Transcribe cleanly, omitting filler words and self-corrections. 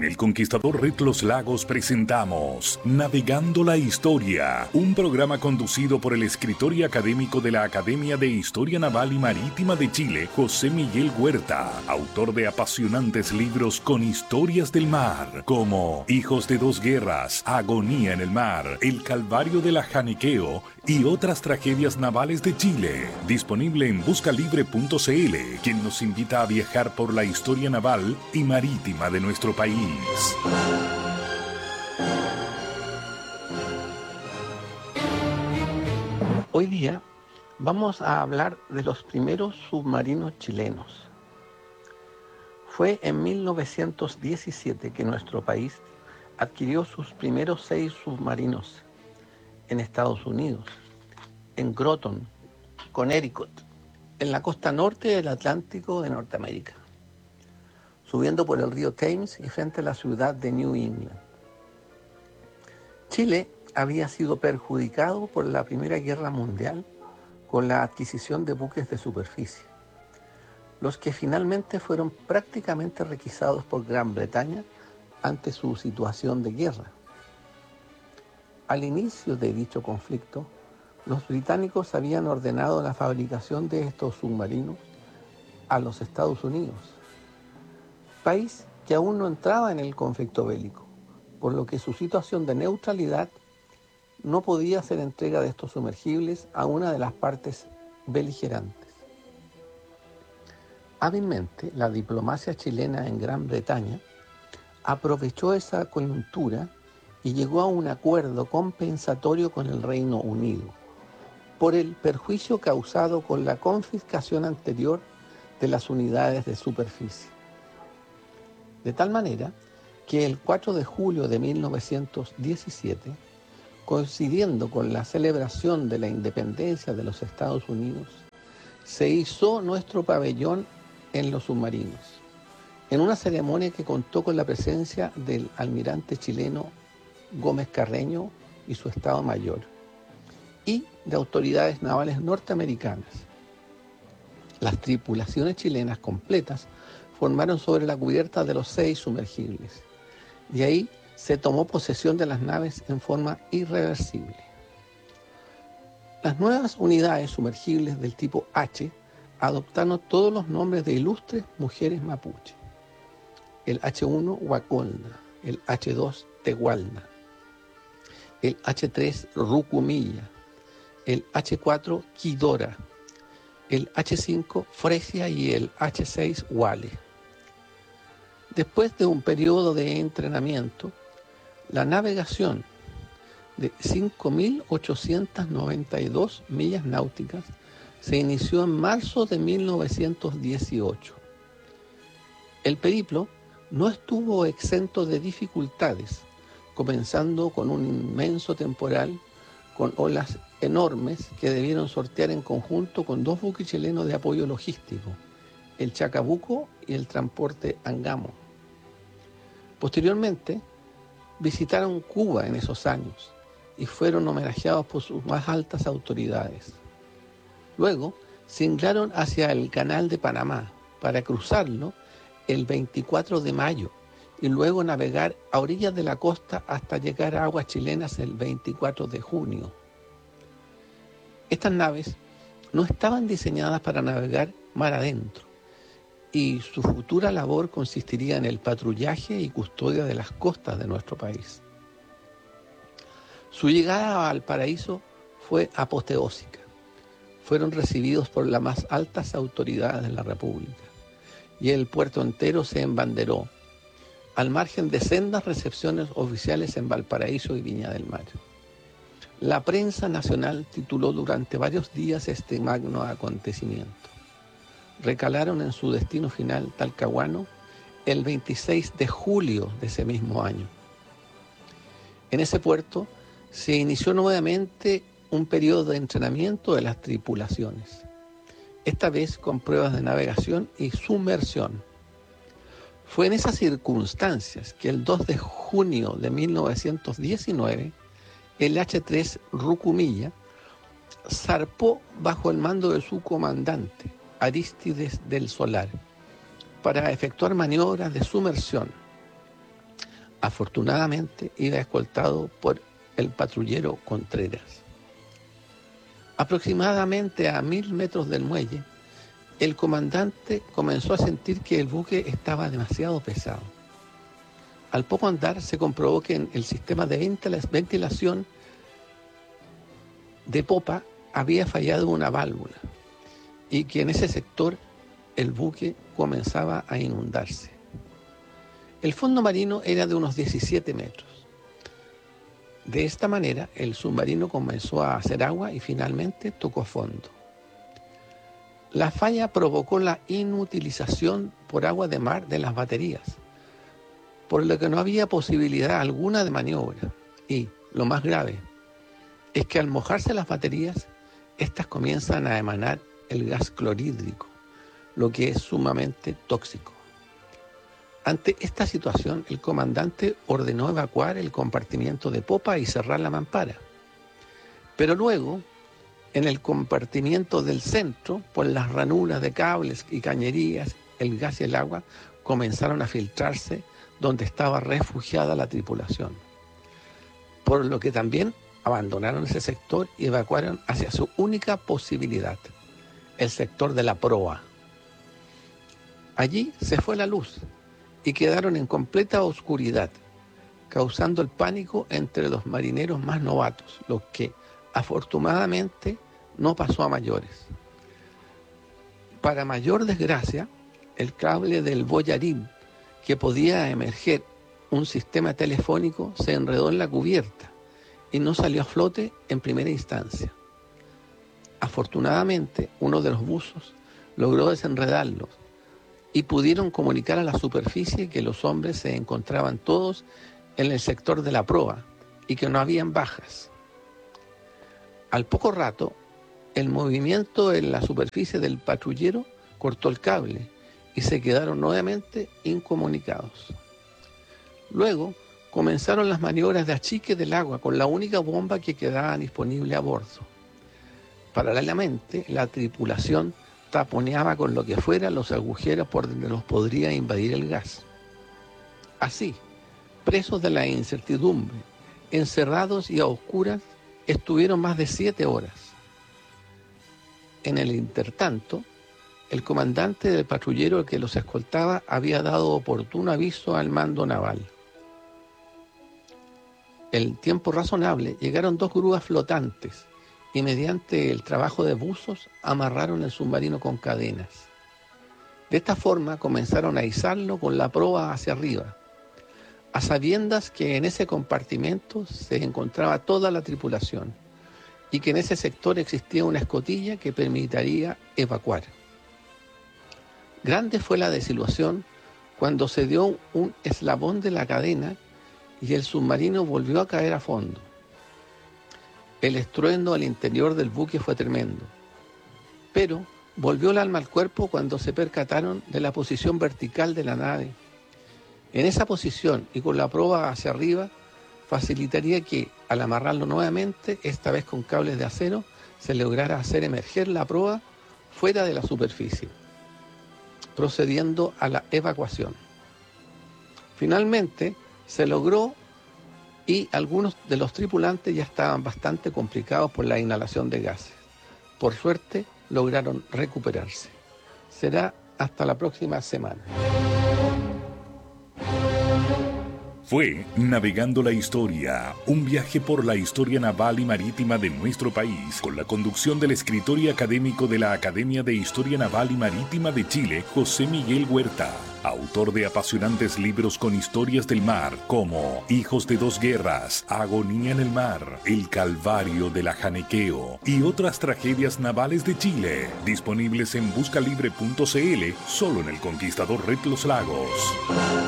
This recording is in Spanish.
En El Conquistador Red Los Lagos presentamos Navegando la Historia, un programa conducido por el escritor y académico de la Academia de Historia Naval y Marítima de Chile, José Miguel Huerta, autor de apasionantes libros con historias del mar, como Hijos de dos Guerras, Agonía en el Mar, El Calvario de la Janiqueo y otras tragedias navales de Chile. Disponible en buscalibre.cl, quien nos invita a viajar por la historia naval y marítima de nuestro país. Hoy día vamos a hablar de los primeros submarinos chilenos. Fue en 1917 que nuestro país adquirió sus primeros 6 submarinos en Estados Unidos, en Groton, Connecticut, en la costa norte del Atlántico de Norteamérica, subiendo por el río Thames y frente a la ciudad de New England. Chile había sido perjudicado por la Primera Guerra Mundial con la adquisición de buques de superficie, los que finalmente fueron prácticamente requisados por Gran Bretaña ante su situación de guerra. Al inicio de dicho conflicto, los británicos habían ordenado la fabricación de estos submarinos a los Estados Unidos, país que aún no entraba en el conflicto bélico, por lo que su situación de neutralidad no podía hacer entrega de estos sumergibles a una de las partes beligerantes. Hábilmente, la diplomacia chilena en Gran Bretaña aprovechó esa coyuntura y llegó a un acuerdo compensatorio con el Reino Unido por el perjuicio causado con la confiscación anterior de las unidades de superficie. De tal manera que el 4 de julio de 1917, coincidiendo con la celebración de la independencia de los Estados Unidos, se izó nuestro pabellón en los submarinos, en una ceremonia que contó con la presencia del almirante chileno Gómez Carreño y su Estado Mayor, y de autoridades navales norteamericanas. Las tripulaciones chilenas completas formaron sobre la cubierta de los 6 sumergibles, y ahí se tomó posesión de las naves en forma irreversible. Las nuevas unidades sumergibles del tipo H adoptaron todos los nombres de ilustres mujeres mapuche: el H1 Huacolda, el H2 Tehualna, el H3 Rucumilla, el H4 Quidora, el H5 Fresia y el H6 Wale. Después de un periodo de entrenamiento, la navegación de 5.892 millas náuticas se inició en marzo de 1918. El periplo no estuvo exento de dificultades, comenzando con un inmenso temporal con olas enormes que debieron sortear en conjunto con 2 buques chilenos de apoyo logístico, el Chacabuco y el transporte Angamo. Posteriormente, visitaron Cuba en esos años y fueron homenajeados por sus más altas autoridades. Luego, singraron hacia el Canal de Panamá para cruzarlo el 24 de mayo y luego navegar a orillas de la costa hasta llegar a aguas chilenas el 24 de junio. Estas naves no estaban diseñadas para navegar mar adentro, y su futura labor consistiría en el patrullaje y custodia de las costas de nuestro país. Su llegada a Valparaíso fue apoteósica. Fueron recibidos por las más altas autoridades de la República, y el puerto entero se embanderó, al margen de sendas recepciones oficiales en Valparaíso y Viña del Mar. La prensa nacional tituló durante varios días este magno acontecimiento. Recalaron en su destino final, Talcahuano, el 26 de julio de ese mismo año. En ese puerto se inició nuevamente un periodo de entrenamiento de las tripulaciones, esta vez con pruebas de navegación y sumersión. Fue en esas circunstancias que el 2 de junio de 1919, el H3 Rucumilla zarpó bajo el mando de su comandante, Arístides del Solar, para efectuar maniobras de sumersión. Afortunadamente iba escoltado por el patrullero Contreras. Aproximadamente a 1000 metros del muelle, el comandante comenzó a sentir que el buque estaba demasiado pesado. Al poco andar se comprobó que en el sistema de ventilación de popa había fallado una válvula y que en ese sector el buque comenzaba a inundarse. El fondo marino era de unos 17 metros. De esta manera, el submarino comenzó a hacer agua y finalmente tocó fondo. La falla provocó la inutilización por agua de mar de las baterías, por lo que no había posibilidad alguna de maniobra. Y, lo más grave, es que al mojarse las baterías, estas comienzan a emanar el gas clorhídrico, lo que es sumamente tóxico. Ante esta situación, el comandante ordenó evacuar el compartimiento de popa y cerrar la mampara. Pero luego, en el compartimiento del centro, por las ranuras de cables y cañerías, el gas y el agua comenzaron a filtrarse donde estaba refugiada la tripulación. Por lo que también abandonaron ese sector y evacuaron hacia su única posibilidad, el sector de la proa. Allí se fue la luz y quedaron en completa oscuridad, causando el pánico entre los marineros más novatos, lo que afortunadamente no pasó a mayores. Para mayor desgracia, el cable del boyarín que podía emerger un sistema telefónico se enredó en la cubierta y no salió a flote en primera instancia. Afortunadamente, uno de los buzos logró desenredarlo y pudieron comunicar a la superficie que los hombres se encontraban todos en el sector de la proa y que no habían bajas. Al poco rato, el movimiento en la superficie del patrullero cortó el cable y se quedaron nuevamente incomunicados. Luego comenzaron las maniobras de achique del agua con la única bomba que quedaba disponible a bordo. Paralelamente, la tripulación taponeaba con lo que fuera los agujeros por donde los podría invadir el gas. Así, presos de la incertidumbre, encerrados y a oscuras, estuvieron más de 7 horas. En el intertanto, el comandante del patrullero que los escoltaba había dado oportuno aviso al mando naval. En tiempo razonable llegaron 2 grúas flotantes y mediante el trabajo de buzos amarraron el submarino con cadenas. De esta forma comenzaron a izarlo con la proa hacia arriba, a sabiendas que en ese compartimento se encontraba toda la tripulación y que en ese sector existía una escotilla que permitiría evacuar. Grande fue la desilusión cuando se dio un eslabón de la cadena y el submarino volvió a caer a fondo. El estruendo al interior del buque fue tremendo, pero volvió el alma al cuerpo cuando se percataron de la posición vertical de la nave. En esa posición y con la proa hacia arriba, facilitaría que, al amarrarlo nuevamente, esta vez con cables de acero, se lograra hacer emerger la proa fuera de la superficie, procediendo a la evacuación. Finalmente, se logró y algunos de los tripulantes ya estaban bastante complicados por la inhalación de gases. Por suerte, lograron recuperarse. Será hasta la próxima semana. Fue Navegando la Historia, un viaje por la historia naval y marítima de nuestro país, con la conducción del escritor y académico de la Academia de Historia Naval y Marítima de Chile, José Miguel Huerta, autor de apasionantes libros con historias del mar, como Hijos de dos guerras, Agonía en el mar, El Calvario de la Janequeo y otras tragedias navales de Chile, disponibles en buscalibre.cl, solo en El Conquistador Red Los Lagos.